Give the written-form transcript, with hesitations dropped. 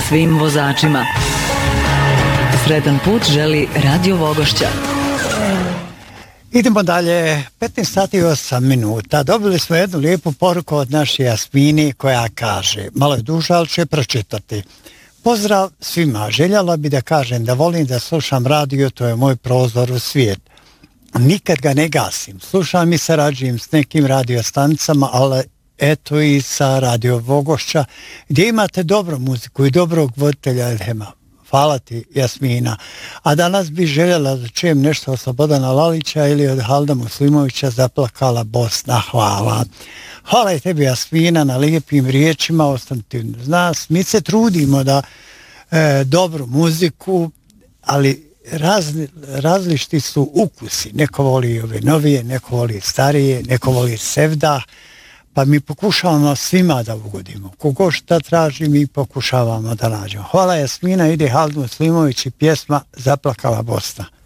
svim vozačima. Sretan put želi Radio Vogošća. Idemo dalje, 15 sati i 8 minuta. Dobili smo jednu lijepu poruku od naše Jasmini koja kaže, malo je duža, ali ću je pročitati. Pozdrav svima, željela bi da kažem da volim da slušam radio, to je moj prozor u svijet. Nikad ga ne gasim, slušam i sarađujem s nekim radiostanicama, ali eto i sa Radio Vogošća, gdje imate dobru muziku i dobrog voditelja Edhema. Hvala ti, Jasmina. A danas bi željela da čujem nešto od Slobodana Lalića ili od Halda Muslimovića, Zaplakala Bosna. Hvala. Hvala i tebi, Jasmina, na lijepim riječima. Ostanite uz nas. Mi se trudimo da dobru muziku, ali različiti su ukusi. Neko voli ove novije, neko voli starije, neko voli sevda. Pa mi pokušavamo svima da ugodimo. Kogo šta traži, mi pokušavamo da nađemo. Hvala, Jasmina, ide Hald Muslimović i pjesma Zaplakala Bosna.